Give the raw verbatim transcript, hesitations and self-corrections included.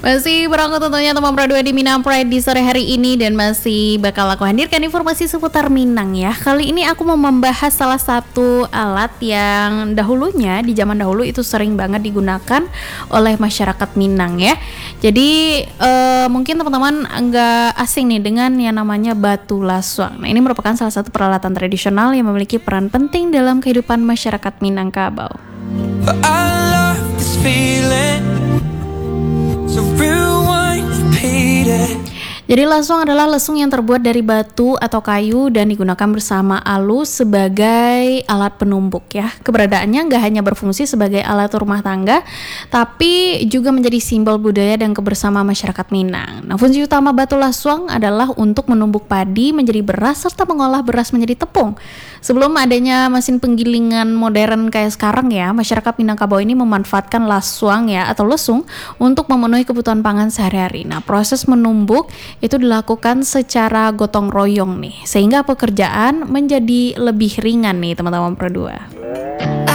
Masih berangkat tentunya teman Pro dua di Minang Pride di sore hari ini dan masih bakal aku hadirkan informasi seputar Minang ya. Kali ini aku mau membahas salah satu alat yang dahulunya di zaman dahulu itu sering banget digunakan oleh masyarakat Minang ya. Jadi eh, mungkin teman-teman nggak asing nih dengan yang namanya batu laswang. Nah, ini merupakan salah satu peralatan tradisional yang memiliki peran penting dalam kehidupan masyarakat Minangkabau. But I love this feeling. So rewind, repeat it. Jadi laswang adalah lesung yang terbuat dari batu atau kayu dan digunakan bersama alu sebagai alat penumbuk ya. Keberadaannya nggak hanya berfungsi sebagai alat rumah tangga, tapi juga menjadi simbol budaya dan kebersamaan masyarakat Minang. Nah, fungsi utama batu laswang adalah untuk menumbuk padi menjadi beras serta mengolah beras menjadi tepung. Sebelum adanya mesin penggilingan modern kayak sekarang ya, masyarakat Minangkabau ini memanfaatkan laswang ya atau lesung untuk memenuhi kebutuhan pangan sehari-hari. Nah, proses menumbuk itu dilakukan secara gotong royong nih, sehingga pekerjaan menjadi lebih ringan nih teman-teman Pro dua.